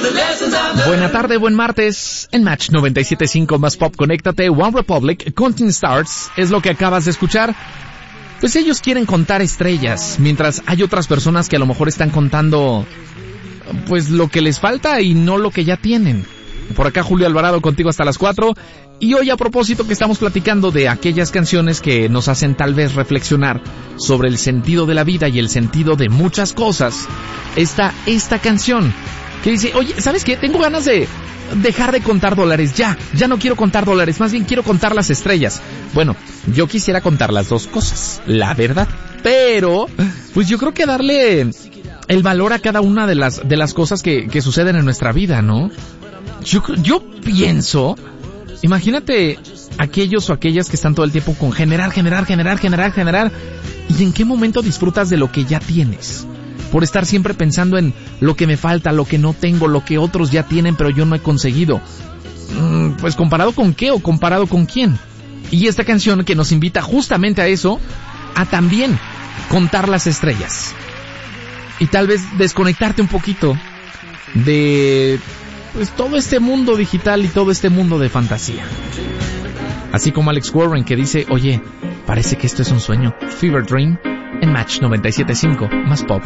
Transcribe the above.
Buena tarde, buen martes. En Match 97.5 más Pop, conéctate. One Republic, Counting Stars, es lo que acabas de escuchar. Pues ellos quieren contar estrellas, mientras hay otras personas que a lo mejor están contando pues lo que les falta y no lo que ya tienen. Por acá Julio Alvarado contigo hasta las 4. Y hoy, a propósito que estamos platicando de aquellas canciones que nos hacen tal vez reflexionar sobre el sentido de la vida y el sentido de muchas cosas, está esta canción que dice, oye, ¿sabes qué? Tengo ganas de dejar de contar dólares, ya no quiero contar dólares, más bien quiero contar las estrellas. Bueno, yo quisiera contar las dos cosas, la verdad, pero pues yo creo que darle el valor a cada una de las cosas que suceden en nuestra vida, ¿no? Yo pienso, imagínate aquellos o aquellas que están todo el tiempo con generar, y en qué momento disfrutas de lo que ya tienes, por estar siempre pensando en lo que me falta, lo que no tengo, lo que otros ya tienen pero yo no he conseguido. Pues comparado con qué o comparado con quién. Y esta canción que nos invita justamente a eso, a también contar las estrellas y tal vez desconectarte un poquito de pues todo este mundo digital y todo este mundo de fantasía. Así como Alex Warren, que dice, oye, parece que esto es un sueño. Fever Dream en Match 97.5 más Pop.